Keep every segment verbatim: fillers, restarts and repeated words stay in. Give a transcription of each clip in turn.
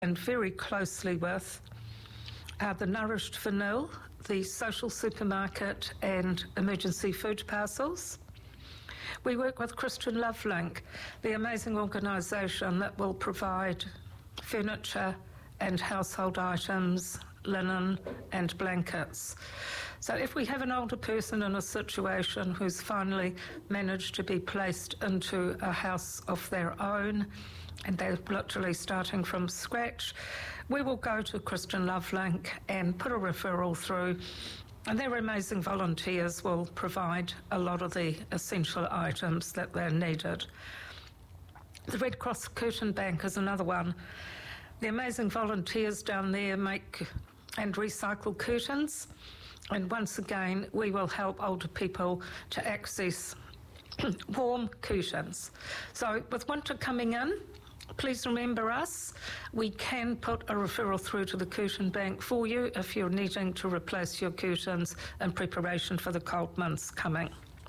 and very closely with are the Nourished for Nil, the social supermarket and emergency food parcels. We work with Christian Lovelink, the amazing organisation that will provide furniture and household items, linen and blankets. So if we have an older person in a situation who's finally managed to be placed into a house of their own, and they're literally starting from scratch, we will go to Christian Lovelink and put a referral through, and their amazing volunteers will provide a lot of the essential items that they're needed. The Red Cross Curtain Bank is another one. The amazing volunteers down there make and recycle curtains, and once again we will help older people to access warm curtains. So with winter coming in, please remember us. We can put a referral through to the Curtain Bank for you if you're needing to replace your curtains in preparation for the cold months coming.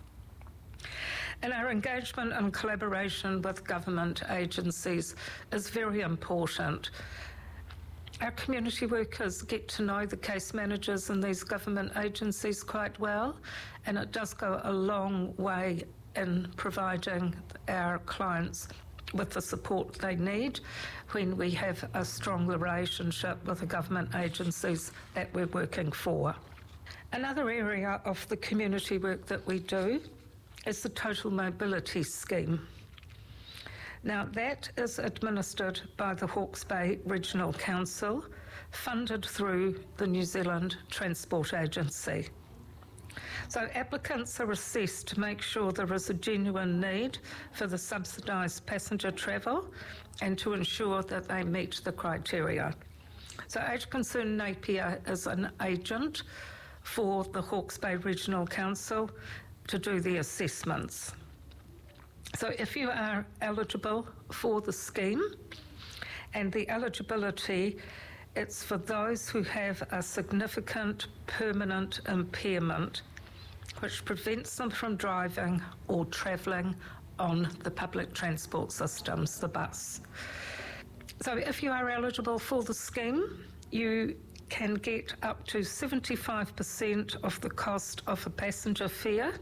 And our engagement and collaboration with government agencies is very important. Our community workers get to know the case managers in these government agencies quite well, and it does go a long way in providing our clients with the support they need when we have a strong relationship with the government agencies that we're working for. Another area of the community work that we do is the Total Mobility Scheme. Now, that is administered by the Hawke's Bay Regional Council, funded through the New Zealand Transport Agency. So applicants are assessed to make sure there is a genuine need for the subsidised passenger travel and to ensure that they meet the criteria. So Age Concern Napier is an agent for the Hawke's Bay Regional Council to do the assessments. So if you are eligible for the scheme, and the eligibility, it's for those who have a significant permanent impairment which prevents them from driving or travelling on the public transport systems, the bus. So if you are eligible for the scheme, you can get up to seventy-five percent of the cost of a passenger fare,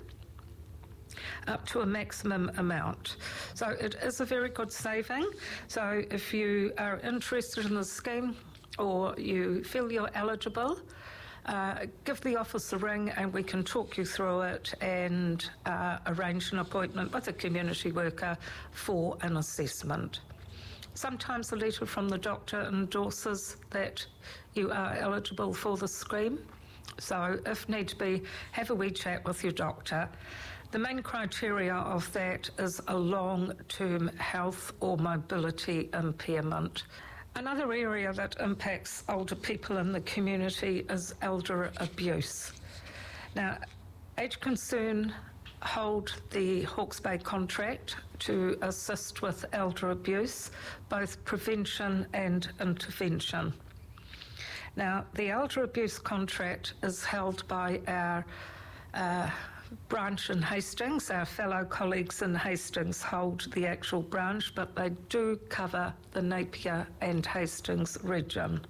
up to a maximum amount. So it is a very good saving. So if you are interested in the scheme or you feel you're eligible, uh, give the office a ring and we can talk you through it and uh, arrange an appointment with a community worker for an assessment. Sometimes a letter from the doctor endorses that you are eligible for the scheme. So if need be, have a wee chat with your doctor. The main criteria of that is a long-term health or mobility impairment. Another area that impacts older people in the community is elder abuse. Now, Age Concern hold the Hawke's Bay contract to assist with elder abuse, both prevention and intervention. Now, the elder abuse contract is held by our uh, branch in Hastings. Our fellow colleagues in Hastings hold the actual branch, but they do cover the Napier and Hastings region.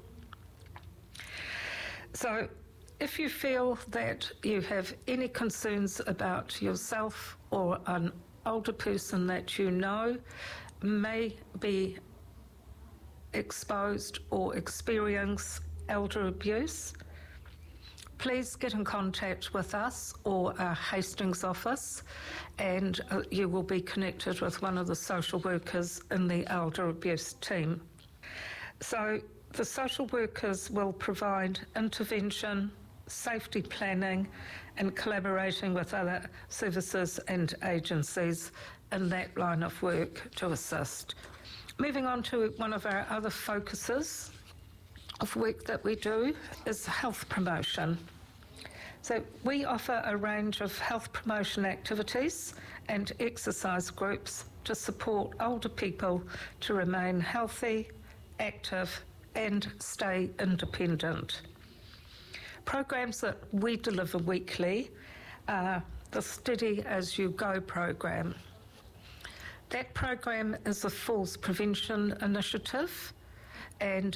So if you feel that you have any concerns about yourself or an older person that you know may be exposed or experience elder abuse, please get in contact with us or our Hastings office, and uh, you will be connected with one of the social workers in the elder abuse team. So the social workers will provide intervention, safety planning, and collaborating with other services and agencies in that line of work to assist. Moving on to one of our other focuses of work that we do is health promotion. So we offer a range of health promotion activities and exercise groups to support older people to remain healthy, active, and stay independent. Programs that we deliver weekly are the Steady As You Go program. That program is a falls prevention initiative, and